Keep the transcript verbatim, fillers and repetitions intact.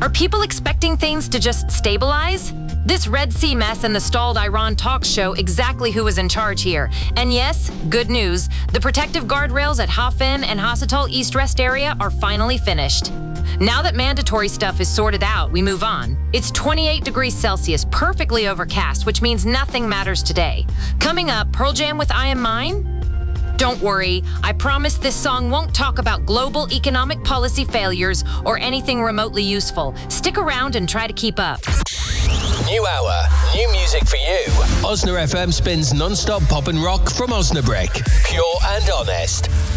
Are people expecting things to just stabilize? This Red Sea mess and the stalled Iran talks show exactly who is in charge here. And yes, good news, the protective guardrails at Hafin and Hasatol East-West area are finally finished. Now that mandatory stuff is sorted out, we move on. It's twenty-eight degrees Celsius, perfectly overcast, which means nothing matters today. Coming up, Pearl Jam with I Am Mine? Don't worry, I promise this song won't talk about global economic policy failures or anything remotely useful. Stick around and try to keep up. New hour, new music for you. Osna F M spins non-stop pop and rock from Osnabrück. Pure and honest.